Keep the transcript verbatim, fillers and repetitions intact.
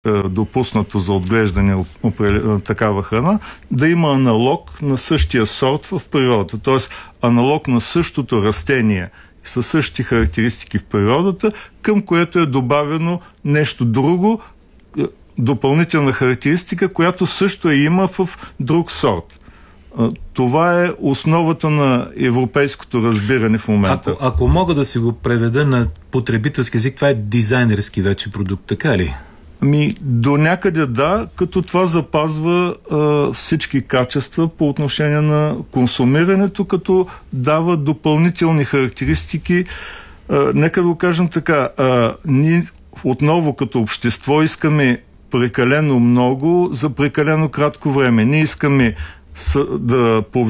допуснато за отглеждане такава храна, да има аналог на същия сорт в природата. Тоест аналог на същото растение със същите характеристики в природата, към което е добавено нещо друго, допълнителна характеристика, която също е има в друг сорт. Това е основата на европейското разбиране в момента. Ако, ако мога да си го преведа на потребителски език, това е дизайнерски вече продукт, така ли? Ами, до някъде да, като това запазва а, всички качества по отношение на консумирането, като дава допълнителни характеристики. А, нека да го кажем така, а, ние отново като общество искаме прекалено много за прекалено кратко време. Ние искаме с, да повишим